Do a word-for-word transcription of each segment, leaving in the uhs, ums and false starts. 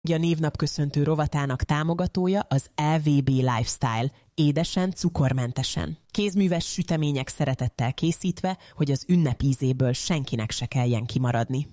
A névnapköszöntő rovatának támogatója az el vé bé Lifestyle, édesen, cukormentesen. Kézműves sütemények szeretettel készítve, hogy az ünnep ízéből senkinek se kelljen kimaradni.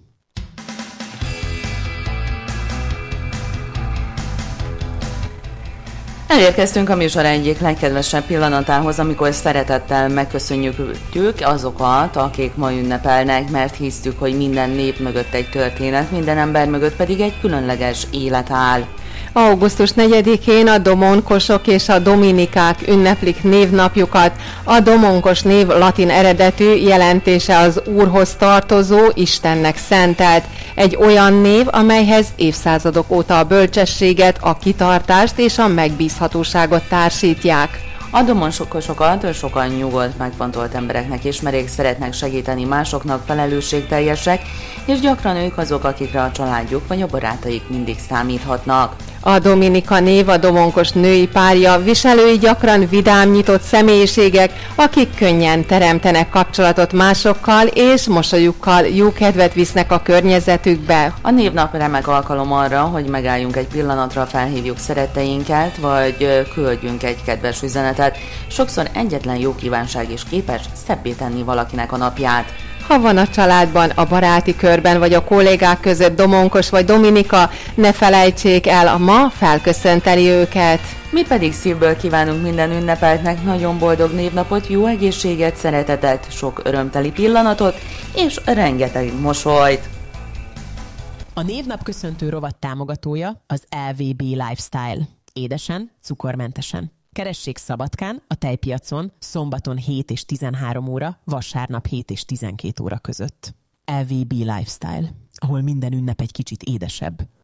Elérkeztünk a műsor egyik legkedvesebb pillanatához, amikor szeretettel megköszönjük ők azokat, akik ma ünnepelnek, mert hisztük, hogy minden nép mögött egy történet, minden ember mögött pedig egy különleges élet áll. augusztus negyedikén a domonkosok és a dominikák ünneplik névnapjukat. A domonkos név latin eredetű, jelentése az Úrhoz tartozó, Istennek szentelt. Egy olyan név, amelyhez évszázadok óta a bölcsességet, a kitartást és a megbízhatóságot társítják. A domonkosokat sokan nyugodt, megfontolt embereknek ismerik, szeretnek segíteni másoknak, felelősségteljesek, és gyakran ők azok, akikre a családjuk vagy a barátaik mindig számíthatnak. A Dominika név a domonkos női párja, viselői gyakran vidám, nyitott személyiségek, akik könnyen teremtenek kapcsolatot másokkal, és mosolyukkal jó kedvet visznek a környezetükbe. A névnap remek alkalom arra, hogy megálljunk egy pillanatra, felhívjuk szeretteinket, vagy küldjünk egy kedves üzenetet. Sokszor egyetlen jó kívánság is képes szebbé tenni valakinek a napját. Ha van a családban, a baráti körben vagy a kollégák között domonkos vagy Dominika, ne felejtsék el a ma felköszönteni őket. Mi pedig szívből kívánunk minden ünnepeltnek nagyon boldog névnapot, jó egészséget, szeretetet, sok örömteli pillanatot és rengeteg mosolyt. A névnapköszöntő rovat támogatója az el vé bé Lifestyle. Édesen, cukormentesen. Keressék Szabadkán, a tejpiacon, szombaton hét és tizenhárom óra, vasárnap hét és tizenkét óra között. el vé bé Lifestyle, ahol minden ünnep egy kicsit édesebb.